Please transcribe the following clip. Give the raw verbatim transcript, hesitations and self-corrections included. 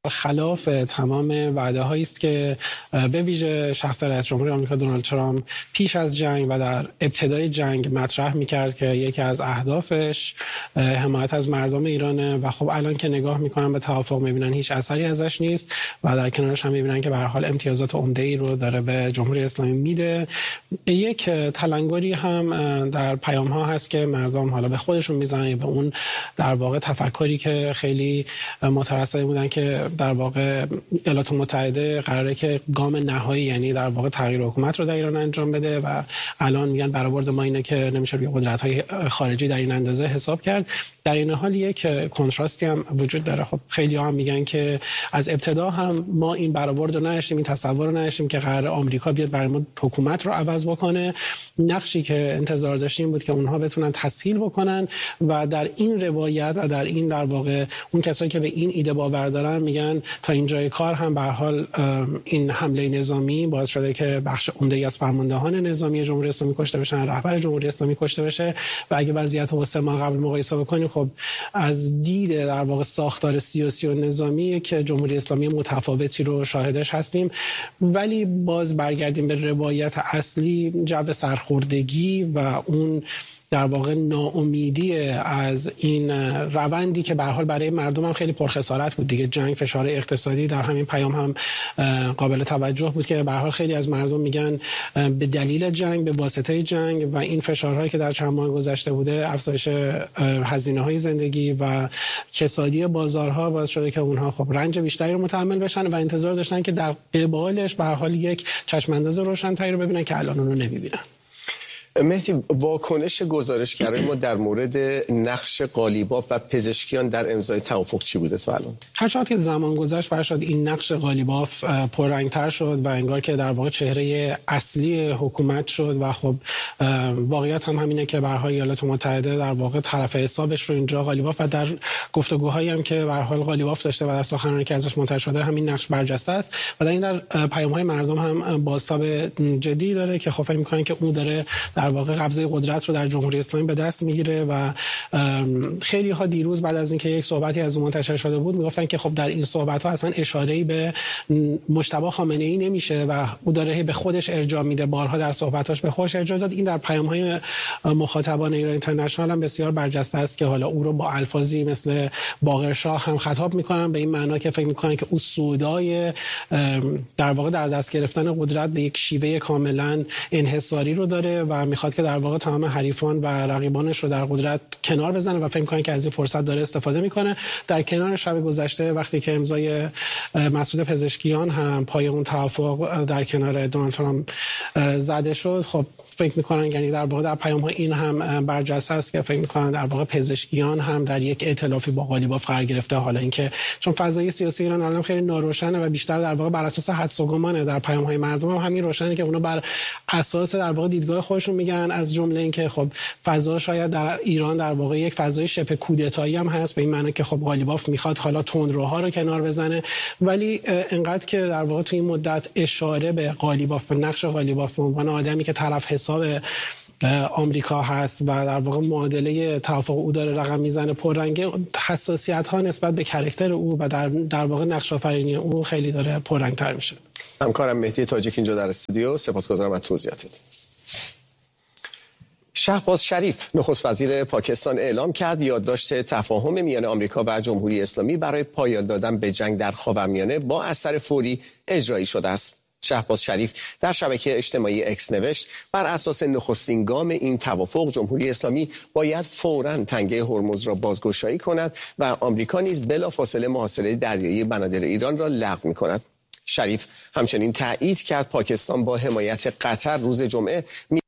خلاف تمام وعده هایی است که به ویژه شخص رئیس جمهور آمریکا دونالد ترامپ پیش از جنگ و در ابتدای جنگ مطرح می‌کرد که یکی از اهدافش حمایت از مردم ایرانه و خب الان که نگاه می‌کنن به توافق می‌بینن هیچ اثری ازش نیست و در کنارش هم می‌بینن که به هر حال امتیازات عمده‌ای رو داره به جمهوری اسلامی میده. یک تلنگری هم در پیام‌ها هست که مردم حالا به خودشون میزنن به اون در واقع تفکری که خیلی مترصد بودن که در واقع ایالات متحده قراره که گام نهایی یعنی در واقع تغییر حکومت رو در ایران انجام بده و الان میگن برآورد ما اینه که نمیشه روی قدرت‌های خارجی در این اندازه حساب کرد. در این حال یک کنتراستی هم وجود داره. خب خیلی ها هم میگن که از ابتدا هم ما این برآورد رو نداشتیم، این تصور رو نداشتیم که قرار آمریکا بیاد برای ما حکومت رو عوض بکنه. نقشی که انتظار داشتیم بود که اونها بتونن تسهیل بکنن و در این روایت و در این در واقع اون کسایی که به این ایده باور دارن میگن تا اینجای کار هم به هر حال این حمله نظامی باعث شده که بخش عمده‌ای از فرماندهان نظامی جمهوری اسلامی کشته بشن، رهبر جمهوری اسلامی کشته بشه و اگه وضعیت رو با سه ماه قبل مقایسه بکنیم خب از دید در واقع ساختار سیاسی و نظامی که جمهوری اسلامی متفاوتی رو شاهدش هستیم. ولی باز برگردیم به روایت اصلی، جو سرخوردگی و اون در واقع ناامیدی از این روندی که به هر حال برای مردم هم خیلی پرخسارت بود دیگه. جنگ، فشار اقتصادی، در همین پیام هم قابل توجه بود که به هر حال خیلی از مردم میگن به دلیل جنگ، به واسطه جنگ و این فشارهایی که در چند ماه گذشته بوده، افزایش هزینه‌های زندگی و کسادی بازارها باعث شده که اونها خب رنج بیشتری رو متحمل بشن و انتظار داشتن که در قبالش به هر حال یک چشم‌انداز روشن‌تری رو ببینن که الان اون رو نمی‌بینن. مهدی، واکنش گزارشگرای ما در مورد نقش قالیباف و پزشکیان در امضای توافق چی بوده تا الان؟ هر چقدر که زمان گذشت فرشاد این نقش قالیباف پررنگ‌تر شد و انگار که در واقع چهره اصلی حکومت شد و خب واقعیت هم همینه که به هر حال ایالات متحده در واقع طرف حسابش رو اینجا قالیباف و در گفتگوهایی هم که به هر حال قالیباف داشته و در سخنرانی که ازش منتشر شده همین نقش برجسته است و در این در پیام‌های مردم هم بازتاب جدی داره که خب فکر می‌کنن که اون داره در واقع قبضه قدرت رو در جمهوری اسلامی به دست میگیره و خیلی ها دیروز بعد از اینکه یک صحبتی از اون منتشر شده بود میگفتن که خب در این صحبت ها اصلا اشاره‌ای به مجتبی خامنه‌ای نمیشه و او داره به خودش ارجاع میده، بارها در صحبتاش به خودش ارجاع داد. این در پیام‌های مخاطبان ایران اینترنشنال هم بسیار برجسته است که حالا او رو با الفاظی مثل باقر شاه هم خطاب میکنن به این معنا که فکر میکنن که او سودای در واقع در دست گرفتن قدرت به یک شیوه کاملا انحصاری رو داره و میخواد که در واقع تمام حریفان و رقیبانش رو در قدرت کنار بزنه و فکر می‌کنه که از این فرصت داره استفاده میکنه. در کنار شب گذشته وقتی که امضای مسعود پزشکیان هم پای اون توافق در کنار دونالد ترامپ زده شد، خب فکر می‌کنن یعنی در واقع در پیام‌ها این هم برجسته است که فکر می‌کنن در واقع پزشکیان هم در یک ائتلافی با قالیباف قرار گرفته. حالا اینکه چون فضای سیاسی ایران الان خیلی ناروشنه و بیشتر در واقع بر اساس حدس و گمانه، در پیام‌های مردم هم همین روشنه که اونا بر اساس در واقع دیدگاه خودشون میگن، از جمله اینکه خب فضا شاید در ایران در واقع یک فضای شبه کودتایی هم هست به این معنی که خب قالیباف میخواد حالا تندروها رو کنار بزنه. ولی انقدر که در واقع تو این مدت اشاره به قالیباف، به نقش قالیباف به عنوان آدمی که طرف حساب آمریکا هست و در واقع معادله توافق او داره رقم میزنه پررنگه، حساسیت ها نسبت به کاراکتر او و در در واقع نقش آفرینی او خیلی داره پررنگ‌تر میشه. همکارم مهدی تاجیک اینجا در استودیو، سپاسگزارم از توضیحاتت. شهباز شریف نخست وزیر پاکستان اعلام کرد یادداشت تفاهم میان آمریکا و جمهوری اسلامی برای پایان دادن به جنگ در خاورمیانه با اثر فوری اجرایی شده است. شهباز شریف در شبکه اجتماعی اکس نوشت بر اساس نخستین گام این توافق جمهوری اسلامی باید فوراً تنگه هرمز را بازگشایی کند و آمریکا نیز بلافاصله محاصره دریایی بنادر ایران را لغو می‌کند. شریف همچنین تایید کرد پاکستان با حمایت قطر روز جمعه